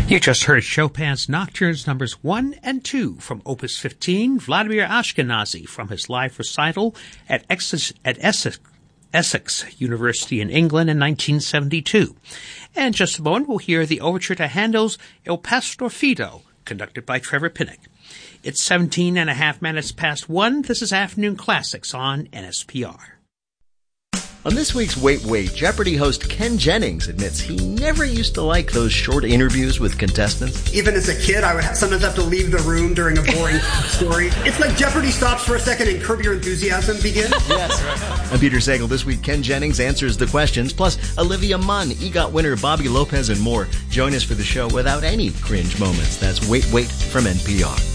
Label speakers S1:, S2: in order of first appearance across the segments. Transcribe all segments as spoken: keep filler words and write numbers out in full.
S1: You just heard Chopin's Nocturnes numbers one and two from Opus fifteen, Vladimir Ashkenazy from his live recital at, Essex, at Essex, Essex University in England in nineteen seventy-two. And just a moment, we'll hear the overture to Handel's Il Pastor Fido, conducted by Trevor Pinnock. It's seventeen and a half minutes past one. This is Afternoon Classics on N S P R.
S2: On this week's Wait Wait, Jeopardy host Ken Jennings admits he never used to like those short interviews with contestants.
S3: Even as a kid, I would sometimes have to leave the room during a boring story. It's like Jeopardy stops for a second and Curb Your Enthusiasm begins.
S2: Yes, right. I'm Peter Sagal. This week, Ken Jennings answers the questions, plus Olivia Munn, EGOT winner Bobby Lopez, and more. Join us for the show without any cringe moments. That's Wait Wait from N P R.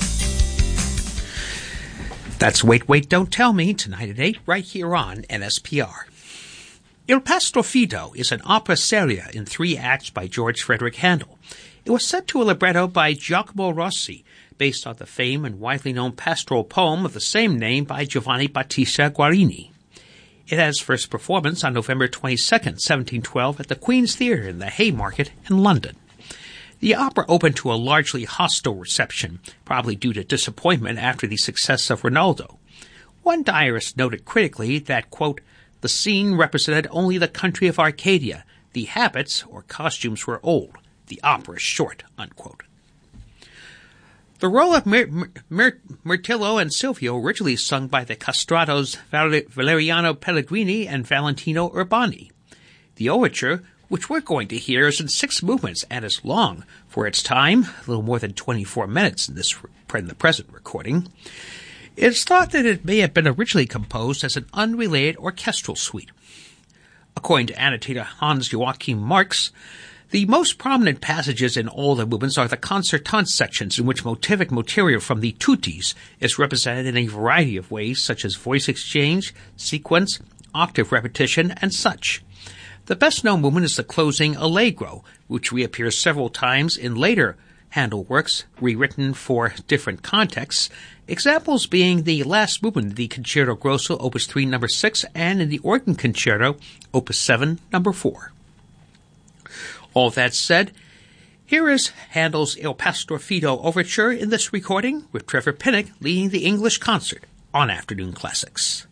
S1: That's Wait Wait Don't Tell Me, tonight at eight, right here on N S P R. Il Pastor Fido is an opera seria in three acts by George Frederick Handel. It was set to a libretto by Giacomo Rossi, based on the famed and widely known pastoral poem of the same name by Giovanni Battista Guarini. It has first performance on November twenty-second, seventeen twelve, at the Queen's Theatre in the Haymarket in London. The opera opened to a largely hostile reception, probably due to disappointment after the success of Rinaldo. One diarist noted critically that, quote, the scene represented only the country of Arcadia. The habits or costumes were old. The opera short, unquote. The role of Mir- Mir- Mirtillo and Silvio, originally sung by the castratos Val- Valeriano Pellegrini and Valentino Urbani. The overture, which we're going to hear, is in six movements and is long for its time, a little more than twenty-four minutes in this in the present recording. It's thought that it may have been originally composed as an unrelated orchestral suite. According to annotator Hans Joachim Marx, the most prominent passages in all the movements are the concertante sections, in which motivic material from the tutti is represented in a variety of ways, such as voice exchange, sequence, octave repetition, and such. The best-known movement is the closing Allegro, which reappears several times in later Handel works, rewritten for different contexts, examples being the last movement of the Concerto Grosso, Opus three, number six, and in the Organ Concerto, Opus seven, number four. All that said, here is Handel's Il Pastor Fido overture in this recording, with Trevor Pinnock leading the English concert on Afternoon Classics.